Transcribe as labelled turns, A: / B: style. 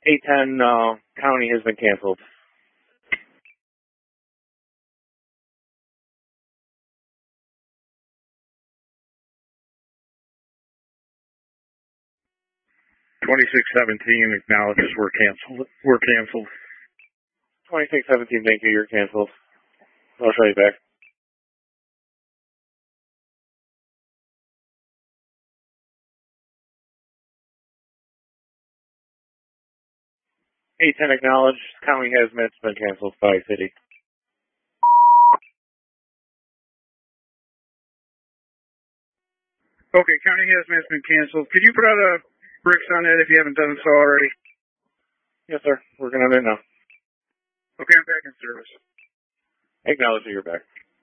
A: 810 county has been canceled.
B: 2617 acknowledges we're canceled.
A: 2617, thank you, you're canceled. I'll show you back. $810 acknowledged. County hazmat's been canceled by city.
B: Okay, county hazmat's been canceled. Could you put out a bricks on it if you haven't done so already?
A: Yes, sir. Working on it now.
B: Okay, I'm back in service.
A: Acknowledge that you're back.